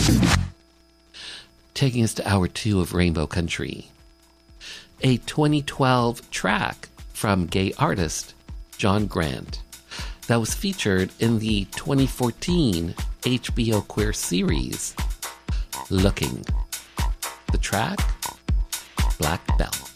Taking us to hour 2 of Rainbow Country. A 2012 track from gay artist John Grant that was featured in the 2014 HBO queer series, Looking. The track, Black Belt.